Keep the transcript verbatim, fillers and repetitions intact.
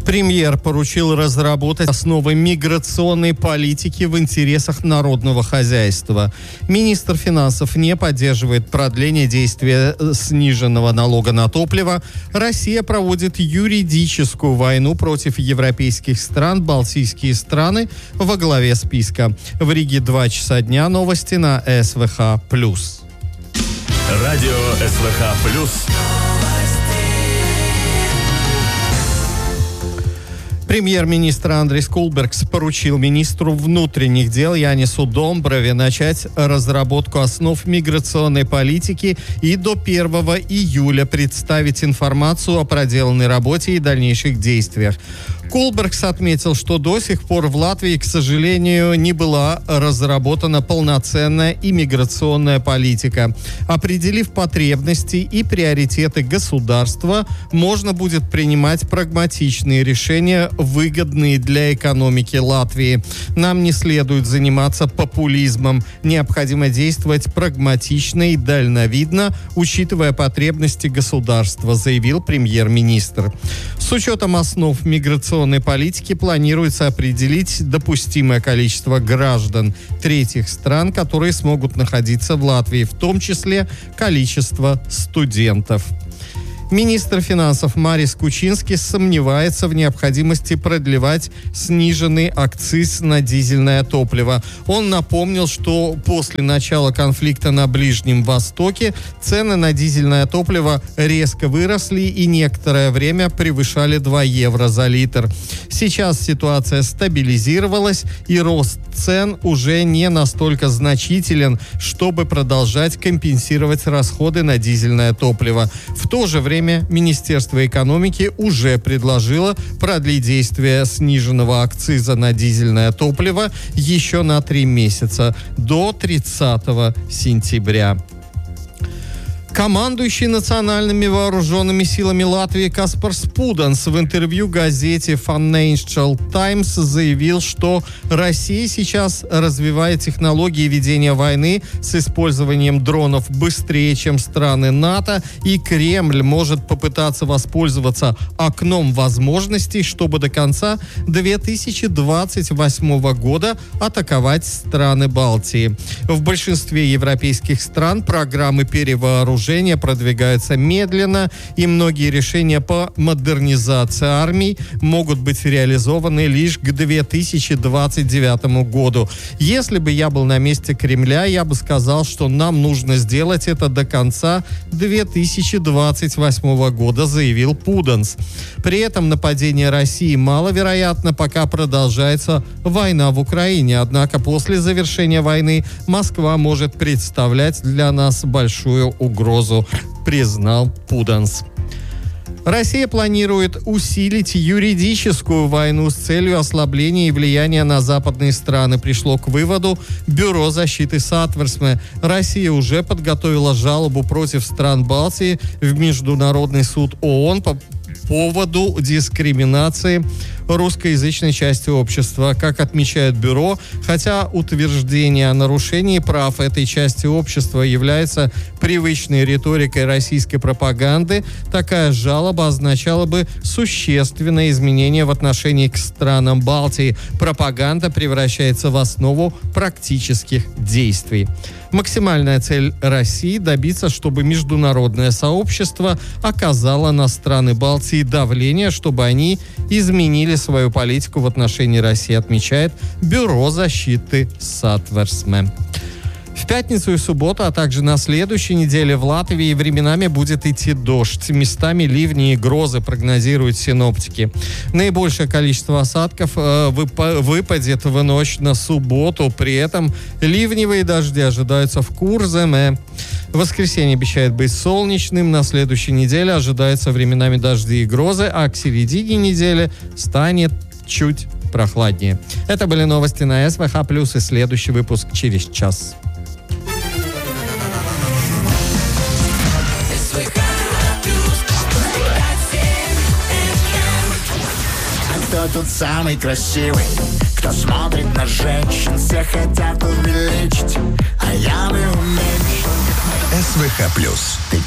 Премьер поручил разработать основы миграционной политики в интересах народного хозяйства. Министр финансов не поддерживает продление действия сниженного налога на топливо. Россия проводит юридическую войну против европейских стран, балтийские страны во главе списка. В Риге два часа дня, новости на СВХ плюс. Радио СВХ плюс. Премьер-министр Андрис Кулбергс поручил министру внутренних дел Янису Домброве начать разработку основ миграционной политики и до первого июля представить информацию о проделанной работе и дальнейших действиях. Кулбергс отметил, что до сих пор в Латвии, к сожалению, не была разработана полноценная иммиграционная политика. Определив потребности и приоритеты государства, можно будет принимать прагматичные решения, выгодные для экономики Латвии. Нам не следует заниматься популизмом. Необходимо действовать прагматично и дальновидно, учитывая потребности государства, заявил премьер-министр. С учетом основ миграционной политики планируется определить допустимое количество граждан третьих стран, которые смогут находиться в Латвии, в том числе количество студентов. Министр финансов Марис Кучинский сомневается в необходимости продлевать сниженный акциз на дизельное топливо. Он напомнил, что после начала конфликта на Ближнем Востоке цены на дизельное топливо резко выросли и некоторое время превышали два евро за литр. Сейчас ситуация стабилизировалась и рост цен уже не настолько значителен, чтобы продолжать компенсировать расходы на дизельное топливо. В то же время Министерство экономики уже предложило продлить действие сниженного акциза на дизельное топливо еще на три месяца, до тридцатого сентября. Командующий национальными вооруженными силами Латвии Каспар Спуданс в интервью газете Financial Times заявил, что Россия сейчас развивает технологии ведения войны с использованием дронов быстрее, чем страны НАТО, и Кремль может попытаться воспользоваться окном возможностей, чтобы до конца две тысячи двадцать восьмого года атаковать страны Балтии. В большинстве европейских стран программы перевооружения продвигаются медленно, и многие решения по модернизации армий могут быть реализованы лишь к две тысячи двадцать девятому году. Если бы я был на месте Кремля, я бы сказал, что нам нужно сделать это до конца две тысячи двадцать восьмого года, заявил Пуданс. При этом нападение России маловероятно, пока продолжается война в Украине. Однако после завершения войны Москва может представлять для нас большую угрозу, признал Пуданс. Россия планирует усилить юридическую войну с целью ослабления и влияния на западные страны. Пришло к выводу Бюро защиты Сатверсме. Россия уже подготовила жалобу против стран Балтии в Международный суд ООН по поводу дискриминации русскоязычной части общества. Как отмечает бюро, хотя утверждение о нарушении прав этой части общества является привычной риторикой российской пропаганды, такая жалоба означала бы существенное изменение в отношении к странам Балтии. Пропаганда превращается в основу практических действий. Максимальная цель России – добиться, чтобы международное сообщество оказало на страны Балтии давление, чтобы они изменили свою политику в отношении России, отмечает Бюро защиты Сатверсме. В пятницу и субботу, а также на следующей неделе в Латвии временами будет идти дождь. Местами ливни и грозы, прогнозируют синоптики. Наибольшее количество осадков э, вып- выпадет в ночь на субботу. При этом ливневые дожди ожидаются в Курземе. Воскресенье обещает быть солнечным. На следующей неделе ожидаются временами дожди и грозы, а к середине недели станет чуть прохладнее. Это были новости на СВХ плюс, и следующий выпуск через час. Кто тут самый красивый? Кто смотрит на женщин? Все хотят увеличить, а я бы уменьшил. СВХ плюс. Ты